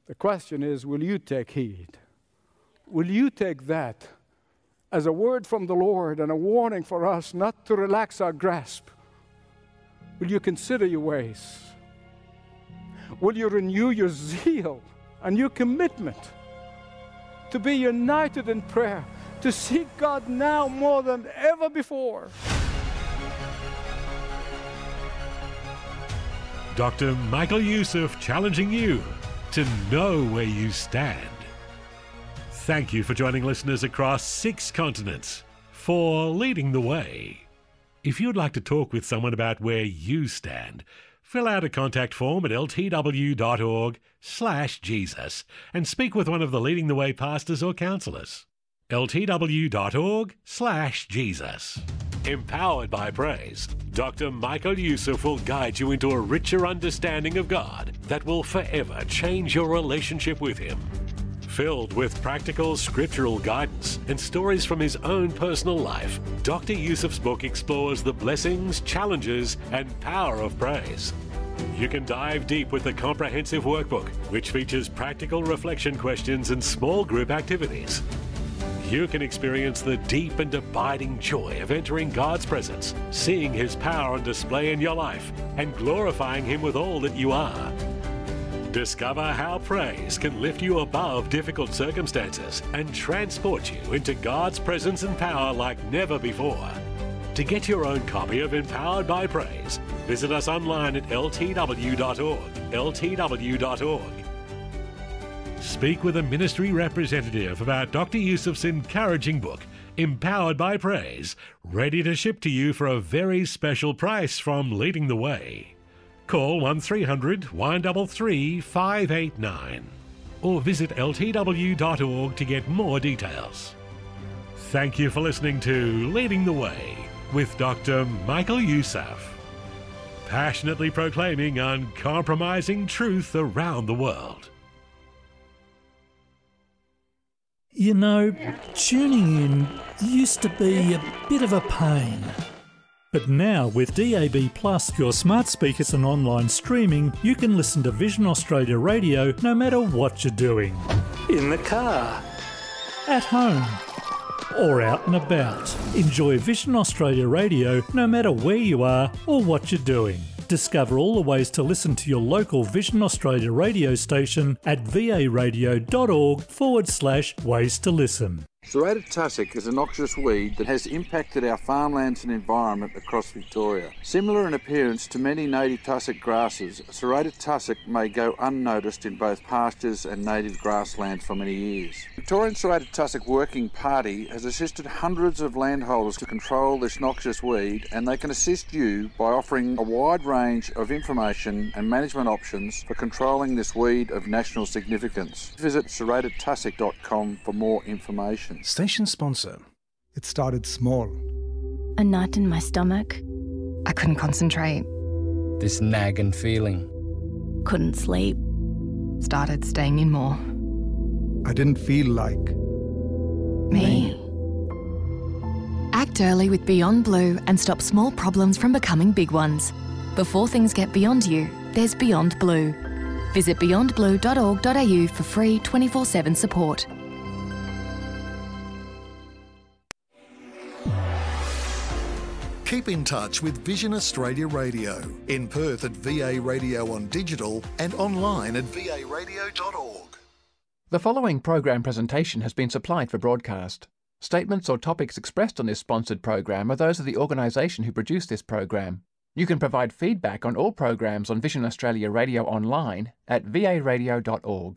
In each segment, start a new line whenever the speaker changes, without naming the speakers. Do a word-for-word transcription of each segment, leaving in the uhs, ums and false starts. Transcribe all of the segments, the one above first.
The question is, will you take heed? Will you take that as a word from the Lord and a warning for us not to relax our grasp? Will you consider your ways? Will you renew your zeal and your commitment to be united in prayer, to seek God now more than ever before?
Doctor Michael Youssef challenging you to know where you stand. Thank you for joining listeners across six continents for Leading the Way. If you'd like to talk with someone about where you stand, fill out a contact form at ltw.org slash Jesus and speak with one of the Leading the Way pastors or counsellors. ltw.org slash Jesus. Empowered by praise, Doctor Michael Youssef will guide you into a richer understanding of God that will forever change your relationship with Him. Filled with practical scriptural guidance and stories from his own personal life, Doctor Youssef's book explores the blessings, challenges, and power of praise. You can dive deep with the comprehensive workbook, which features practical reflection questions and small group activities. You can experience the deep and abiding joy of entering God's presence, seeing His power on display in your life, and glorifying Him with all that you are. Discover how praise can lift you above difficult circumstances and transport you into God's presence and power like never before. To get your own copy of Empowered by Praise, visit us online at l t w dot org, l t w dot org. Speak with a ministry representative about Doctor Youssef's encouraging book, Empowered by Praise, ready to ship to you for a very special price from Leading the Way. Call one three hundred, one three three, five eight nine or visit l t w dot org to get more details. Thank you for listening to Leading the Way with Doctor Michael Youssef, passionately proclaiming uncompromising truth around the world.
You know, tuning in used to be a bit of a pain. But now, with D A B Plus, your smart speakers and online streaming, you can listen to Vision Australia Radio no matter what you're doing. In the car, at home, or out and about. Enjoy Vision Australia Radio no matter where you are or what you're doing. Discover all the ways to listen to your local Vision Australia radio station at varadio.org forward slash ways to listen.
Serrated tussock is a noxious weed that has impacted our farmlands and environment across Victoria. Similar in appearance to many native tussock grasses, serrated tussock may go unnoticed in both pastures and native grasslands for many years. Victorian Serrated Tussock Working Party has assisted hundreds of landholders to control this noxious weed, and they can assist you by offering a wide range of information and management options for controlling this weed of national significance. Visit serrated tussock dot com for more information.
Station sponsor.
It started small.
A knot in my stomach. I couldn't concentrate.
This nagging feeling.
Couldn't sleep. Started staying in more.
I didn't feel like...
Me. Act early with Beyond Blue and stop small problems from becoming big ones. Before things get beyond you, there's Beyond Blue. Visit beyond blue dot org dot a u for free twenty-four seven support.
Keep in touch with Vision Australia Radio. In Perth at V A Radio on digital and online at v a radio dot org.
The following program presentation has been supplied for broadcast. Statements or topics expressed on this sponsored program are those of the organisation who produced this program. You can provide feedback on all programs on Vision Australia Radio online at v a radio dot org.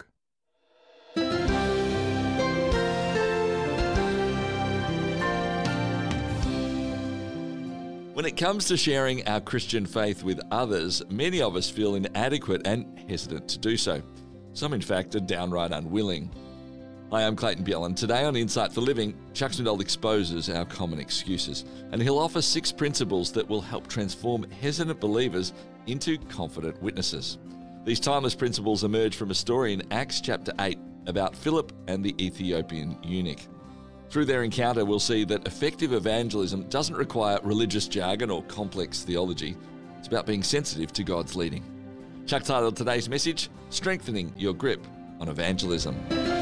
When it comes to sharing our Christian faith with others, many of us feel inadequate and hesitant to do so. Some, in fact, are downright unwilling. Hi, I'm Clayton Bjelland. Today on Insight for Living, Chuck Swindoll exposes our common excuses, and he'll offer six principles that will help transform hesitant believers into confident witnesses. These timeless principles emerge from a story in Acts chapter eight about Philip and the Ethiopian eunuch. Through their encounter, we'll see that effective evangelism doesn't require religious jargon or complex theology. It's about being sensitive to God's leading. Chuck titled today's message, Strengthening Your Grip on evangelism.